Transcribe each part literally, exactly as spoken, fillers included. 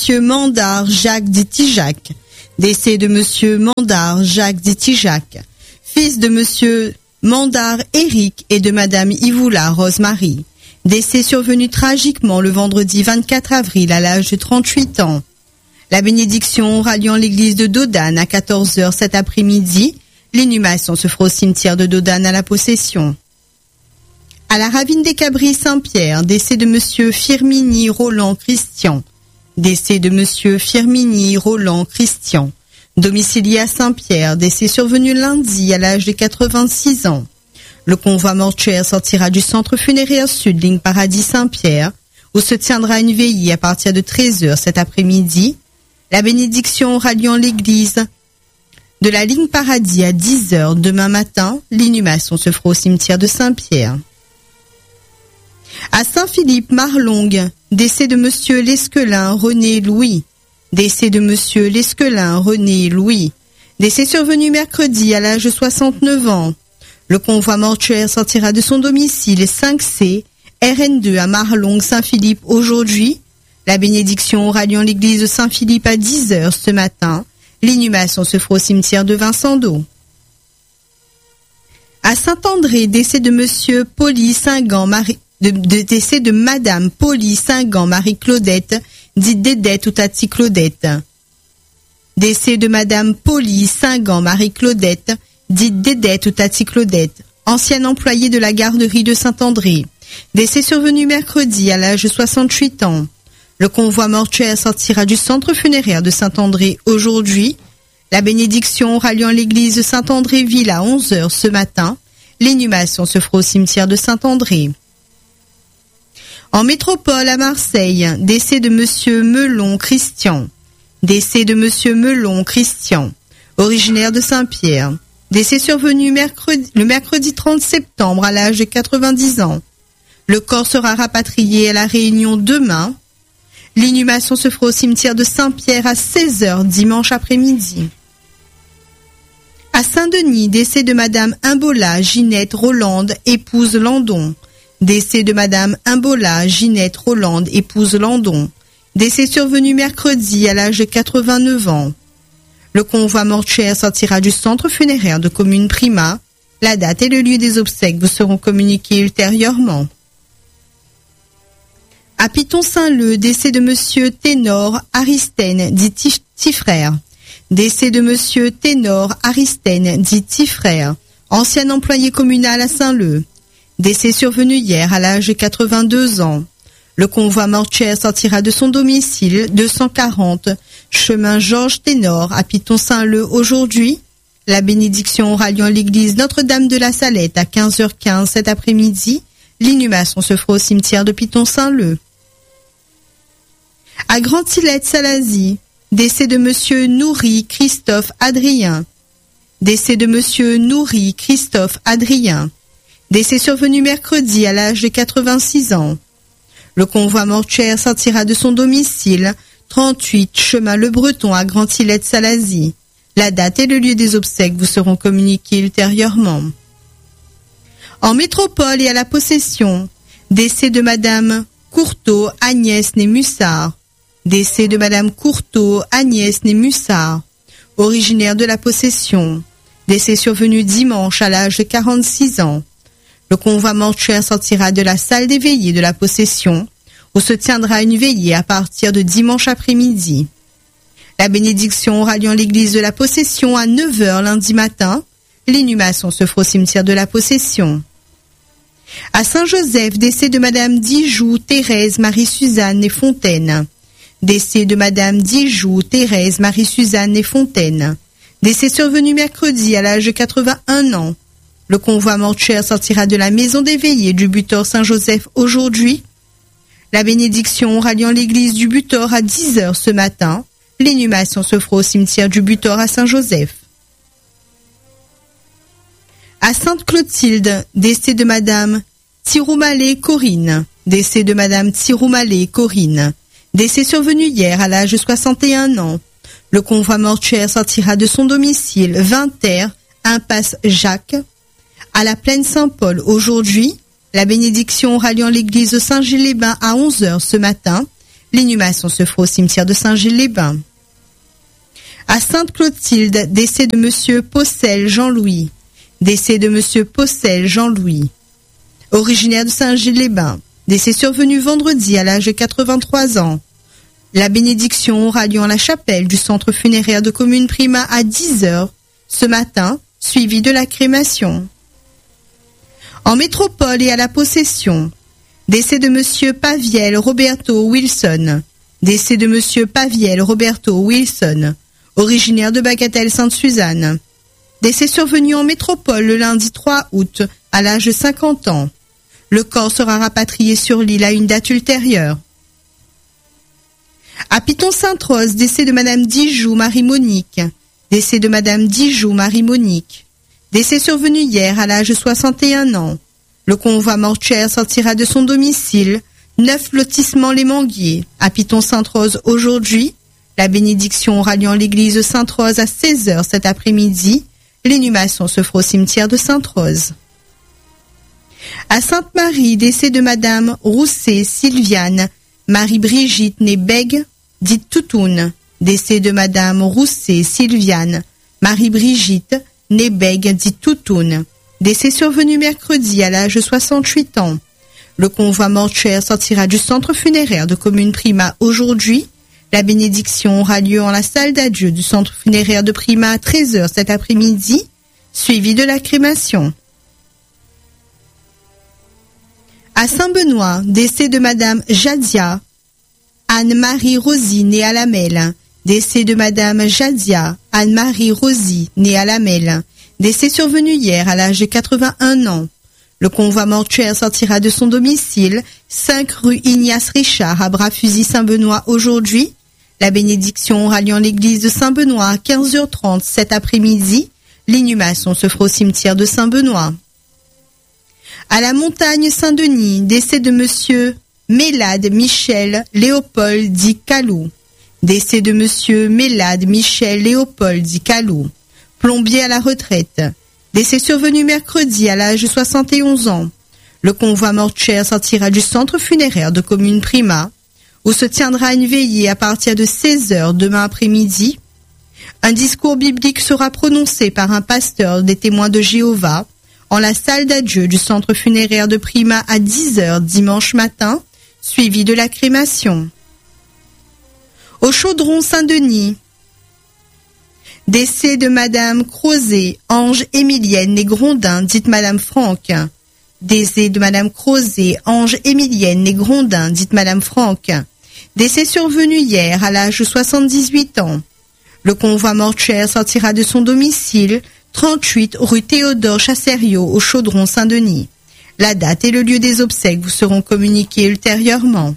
Monsieur Mandard Jacques dit Tijac. Décès de Monsieur Mandard Jacques dit Tijac. Fils de Monsieur Mandard Éric et de Madame Ivoula Rosemary. Décès survenu tragiquement le vendredi vingt-quatre avril à l'âge de trente-huit ans. La bénédiction ralliant l'église de Dodane à quatorze heures cet après-midi. L'inhumation se fera au cimetière de Dodane à la Possession. À la ravine des Cabris Saint-Pierre, décès de Monsieur Firmini Roland Christian. Décès de Monsieur Firmini Roland Christian. Domicilié à Saint-Pierre, décès survenu lundi à l'âge de quatre-vingt-six ans. Le convoi mortuaire sortira du centre funéraire sud, ligne Paradis Saint-Pierre, où se tiendra une veillée à partir de treize heures cet après-midi. La bénédiction ralliant l'église de la ligne Paradis à dix heures demain matin. L'inhumation se fera au cimetière de Saint-Pierre. À Saint-Philippe, Marlongue, décès de Monsieur Lesquelin René Louis. Décès de Monsieur Lesquelin René Louis. Décès survenu mercredi à l'âge de soixante-neuf ans. Le convoi mortuaire sortira de son domicile cinq C, R N deux à Marlongue, Saint-Philippe aujourd'hui. La bénédiction ralliant l'église de Saint-Philippe à dix heures ce matin. L'inhumation se fera au cimetière de Vincent d'Eau. À Saint-André, décès de Monsieur Pauly Saint-Gand Marie, de, de décès de Madame Pauly Saint-Gand Marie-Claudette, dite Dédette ou Tati Claudette. Décès de Madame Pauly Saint-Gand Marie-Claudette, dite Dédette ou Tati Claudette, ancienne employée de la garderie de Saint-André. Décès survenu mercredi à l'âge de soixante-huit ans. Le convoi mortuaire sortira du centre funéraire de Saint-André aujourd'hui. La bénédiction ralliant l'église de Saint-André-Ville à onze heures ce matin. L'inhumation se fera au cimetière de Saint-André. En métropole à Marseille, décès de Monsieur Melon Christian. Décès de Monsieur Melon Christian, originaire de Saint-Pierre. Décès survenu mercredi, le mercredi trente septembre à l'âge de quatre-vingt-dix ans. Le corps sera rapatrié à La Réunion demain. L'inhumation se fera au cimetière de Saint-Pierre à seize heures dimanche après-midi. À Saint-Denis, décès de Madame Imbola Ginette Rolande, épouse Landon. Décès de Madame Imbola Ginette Rolande, épouse Landon. Décès survenu mercredi à l'âge de quatre-vingt-neuf ans. Le convoi mortuaire sortira du centre funéraire de commune Prima. La date et le lieu des obsèques vous seront communiqués ultérieurement. À Piton-Saint-Leu, décès de Monsieur Ténor Aristène, dit Tifrère. Décès de Monsieur Ténor Aristène, dit Tifrère, ancien employé communal à Saint-Leu. Décès survenu hier à l'âge de quatre-vingt-deux ans. Le convoi mortuaire sortira de son domicile deux cent quarante, chemin Georges Ténor à Piton-Saint-Leu aujourd'hui. La bénédiction ralliant l'église Notre-Dame de la Salette à quinze heures quinze cet après-midi. L'inhumation se fera au cimetière de Piton-Saint-Leu. À Grand-Îlette-Salazie, décès de Monsieur Nourri Christophe Adrien. Décès de Monsieur Nourri Christophe Adrien. Décès survenu mercredi à l'âge de quatre-vingt-six ans. Le convoi mortuaire sortira de son domicile trente-huit chemin Le Breton à Grand-Îlette-Salazie. La date et le lieu des obsèques vous seront communiqués ultérieurement. En métropole et à la Possession, décès de Madame Courteau Agnès née Mussard. Décès de Madame Courteau Agnès née Mussard, originaire de la Possession. Décès survenu dimanche à l'âge de quarante-six ans. Le convoi mortuaire sortira de la salle des veillées de la Possession, où se tiendra une veillée à partir de dimanche après-midi. La bénédiction ralliant l'église de la Possession à neuf heures lundi matin. L'inhumation se fera au cimetière de la Possession. À Saint-Joseph, décès de Madame Dijoux Thérèse Marie-Suzanne et Fontaine. Décès de Madame Dijoux Thérèse Marie-Suzanne et Fontaine. Décès survenu mercredi à l'âge de quatre-vingt-un ans. Le convoi mortuaire sortira de la maison des veillées du Butor Saint-Joseph aujourd'hui. La bénédiction ralliant l'église du Butor à dix heures ce matin. L'inhumation se fera au cimetière du Butor à Saint-Joseph. À Sainte-Clotilde, décès de Madame Tiroumalé Corinne. Décès de Madame Tiroumalé Corinne. Décès survenu hier à l'âge de soixante et un ans. Le convoi mortuaire sortira de son domicile vingt terres, impasse Jacques, à la plaine Saint-Paul aujourd'hui. La bénédiction ralliant l'église de Saint-Gilles-les-Bains à onze heures ce matin. L'inhumation se fera au cimetière de Saint-Gilles-les-Bains. À Sainte-Clotilde, décès de monsieur Possel Jean-Louis. Décès de monsieur Possel Jean-Louis. Originaire de Saint-Gilles-les-Bains. Décès survenu vendredi à l'âge de quatre-vingt-trois ans. La bénédiction aura lieu en la chapelle du centre funéraire de Commune Prima à dix heures ce matin, suivi de la crémation. En métropole et à la possession. Décès de monsieur Paviel Roberto Wilson. Décès de monsieur Paviel Roberto Wilson, originaire de Bagatelle-Sainte-Suzanne. Décès survenu en métropole le lundi trois août, à l'âge de cinquante ans. Le corps sera rapatrié sur l'île à une date ultérieure. À Piton-Sainte-Rose, décès de madame Dijoux Marie-Monique. Décès de madame Dijoux Marie-Monique. Décès survenu hier à l'âge de soixante et un ans. Le convoi mortuaire sortira de son domicile, neuf lotissement Les Manguiers, à Piton-Sainte-Rose aujourd'hui. La bénédiction aura lieu en l'église de Sainte-Rose à seize heures cet après-midi. L'inhumation se fera au cimetière de Sainte-Rose. À Sainte-Marie, décès de madame Rousset Sylviane, Marie-Brigitte née Bègue, dite Toutoune. Décès de madame Rousset Sylviane, Marie-Brigitte née Bègue, dite Toutoune. Décès survenu mercredi à l'âge de soixante-huit ans. Le convoi mortuaire sortira du centre funéraire de Commune Prima aujourd'hui. La bénédiction aura lieu en la salle d'adieu du centre funéraire de Prima à treize heures cet après-midi, suivi de la crémation. À Saint-Benoît, décès de madame Jadia Anne-Marie Rosy, née à Lamel. Décès de madame Jadia Anne-Marie Rosy, née à Lamel. Décès survenu hier à l'âge de quatre-vingt-un ans. Le convoi mortuaire sortira de son domicile, cinq rue Ignace Richard à Bras-Fusil-Saint-Benoît aujourd'hui. La bénédiction aura lieu en l'église de Saint-Benoît à quinze heures trente cet après-midi. L'inhumation se fera au cimetière de Saint-Benoît. À la montagne Saint-Denis, décès de monsieur Mélade Michel Léopold dit Calou. Décès de monsieur Mélade Michel Léopold dit Calou, plombier à la retraite. Décès survenu mercredi à l'âge de soixante et onze ans. Le convoi mortuaire sortira du centre funéraire de Commune Prima, où se tiendra une veillée à partir de seize heures demain après-midi. Un discours biblique sera prononcé par un pasteur des Témoins de Jéhovah en la salle d'adieu du centre funéraire de Prima à dix heures dimanche matin, suivi de la crémation. Au Chaudron Saint-Denis, décès de madame Crozet, Ange Émilienne née Grondin, dite madame Franck. Décès de madame Crozet, Ange Émilienne née Grondin, dite madame Franck. Décès survenu hier à l'âge de soixante-dix-huit ans. Le convoi mortuaire sortira de son domicile, trente-huit rue Théodore Chassériau, au Chaudron Saint-Denis. La date et le lieu des obsèques vous seront communiqués ultérieurement.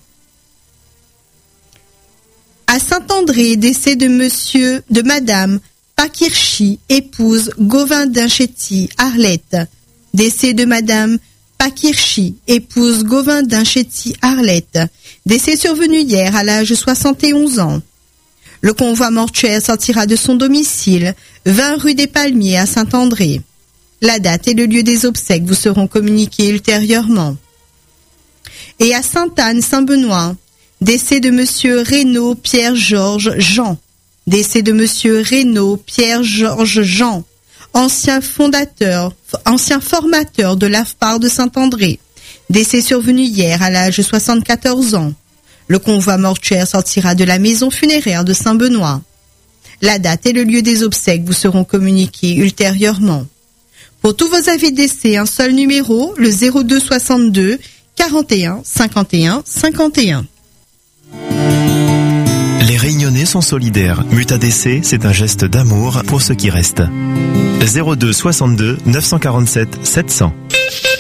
À Saint-André, décès de monsieur, de madame Pakirchi, épouse Govindin-Chetty, Arlette. Décès de madame Pakirchi, épouse Govindin-Chetty, Arlette. Décès survenu hier à l'âge de soixante et onze ans. Le convoi mortuaire sortira de son domicile, vingt rue des Palmiers à Saint-André. La date et le lieu des obsèques vous seront communiqués ultérieurement. Et à Sainte-Anne-Saint-Benoît, décès de monsieur Reynaud Pierre-Georges Jean. Décès de monsieur Reynaud Pierre-Georges Jean, ancien fondateur, ancien formateur de l'A F P A R de Saint-André. Décès survenu hier à l'âge de soixante-quatorze ans. Le convoi mortuaire sortira de la maison funéraire de Saint-Benoît. La date et le lieu des obsèques vous seront communiqués ultérieurement. Pour tous vos avis de décès, un seul numéro, le zéro deux soixante-deux quarante et un cinquante et un cinquante et un. Les Réunionnais sont solidaires. Muta D C, c'est un geste d'amour pour ceux qui restent. zéro deux soixante-deux neuf cent quarante-sept sept cents.